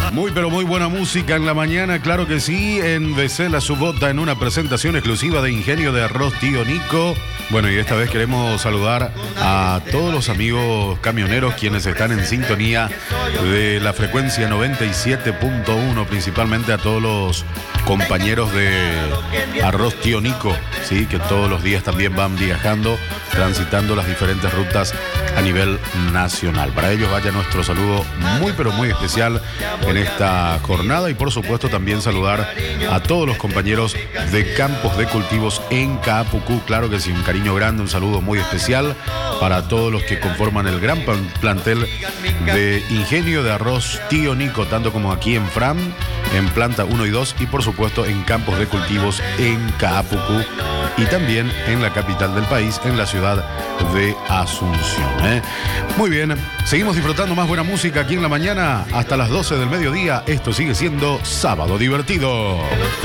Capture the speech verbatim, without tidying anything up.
Muy pero muy buena música en la mañana, claro que sí, en Becela Subota, en una presentación exclusiva de Ingenio de Arroz Tío Nico. Bueno, y esta vez queremos saludar a todos los amigos camioneros quienes están en sintonía de la frecuencia noventa y siete punto uno, principalmente a todos los compañeros de Arroz Tío Nico, ¿sí? Que todos los días también van viajando, transitando las diferentes rutas a nivel nacional. Para ellos vaya nuestro saludo muy pero muy especial en esta jornada, y por supuesto también saludar a todos los compañeros de Campos de Cultivos en Caapucú. Claro que sí, un cariño grande, un saludo muy especial para todos los que conforman el gran plantel de Ingenio de Arroz Tío Nico, tanto como aquí en Fram, en planta uno y dos, y por supuesto en Campos de Cultivos en Caapucú, y también en la capital del país, en la ciudad de Asunción, ¿eh? Muy bien, seguimos disfrutando más buena música aquí en la mañana hasta las doce del mediodía. Esto sigue siendo Sábado Divertido.